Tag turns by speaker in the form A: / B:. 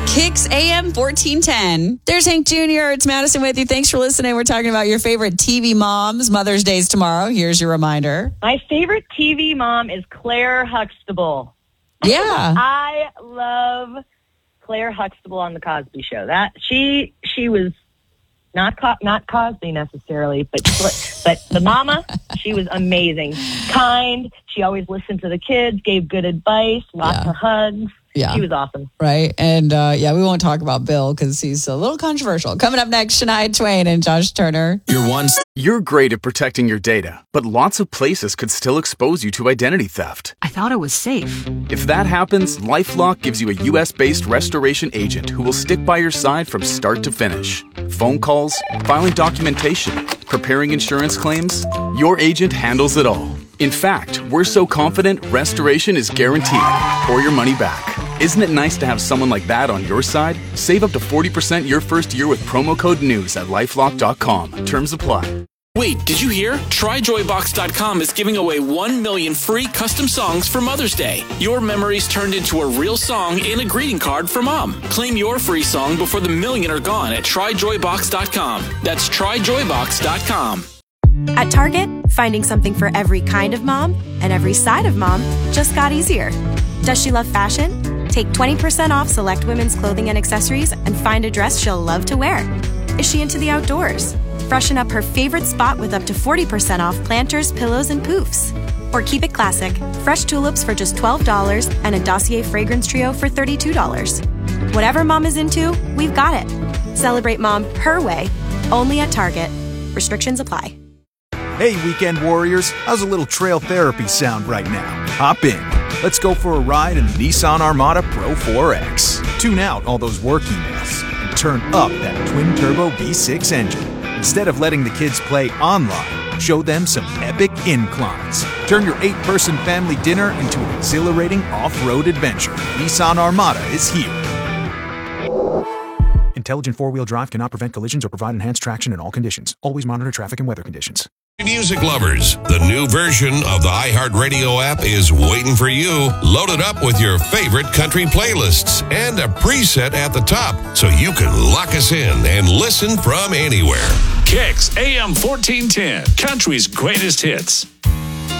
A: Kicks AM 1410. There's Hank Jr. It's Madison with you. Thanks for listening. We're talking about your favorite TV moms. Mother's Day's tomorrow. Here's your reminder.
B: My favorite TV mom is Claire Huxtable.
A: Yeah.
B: I love Claire Huxtable on The Cosby Show. That she was not Cosby necessarily, but the mama, she was amazing. Kind. She always listened to the kids, gave good advice, lots of hugs.
A: Yeah.
B: She was awesome.
A: Right. And we won't talk about Bill because he's a little controversial. Coming up next, Shania Twain and Josh Turner.
C: You're great at protecting your data, but lots of places could still expose you to identity theft.
D: I thought it was safe.
C: If that happens, LifeLock gives you a U.S.-based restoration agent who will stick by your side from start to finish. Phone calls, filing documentation, preparing insurance claims, your agent handles it all. In fact, we're so confident restoration is guaranteed or your money back. Isn't it nice to have someone like that on your side? Save up to 40% your first year with promo code NEWS at LifeLock.com. Terms apply.
E: Wait, did you hear? TryJoyBox.com is giving away 1 million free custom songs for Mother's Day. Your memories turned into a real song in a greeting card for Mom. Claim your free song before the million are gone at TryJoyBox.com. That's TryJoyBox.com.
F: At Target, finding something for every kind of mom and every side of mom just got easier. Does she love fashion? Take 20% off select women's clothing and accessories and find a dress she'll love to wear. Is she into the outdoors? Freshen up her favorite spot with up to 40% off planters, pillows, and poofs. Or keep it classic, fresh tulips for just $12 and a Dossier fragrance trio for $32. Whatever mom is into, we've got it. Celebrate mom her way, only at Target. Restrictions apply.
G: Hey, weekend warriors, how's a little trail therapy sound right now? Hop in. Let's go for a ride in the Nissan Armada Pro 4X. Tune out all those work emails and turn up that twin-turbo V6 engine. Instead of letting the kids play online, show them some epic inclines. Turn your 8-person family dinner into an exhilarating off-road adventure. Nissan Armada is here. Intelligent four-wheel drive cannot prevent collisions or provide enhanced traction in all conditions. Always monitor traffic and weather conditions.
H: Music lovers, the new version of the iHeartRadio app is waiting for you. Load it up with your favorite country playlists and a preset at the top so you can lock us in and listen from anywhere.
I: Kicks AM 1410, country's greatest hits.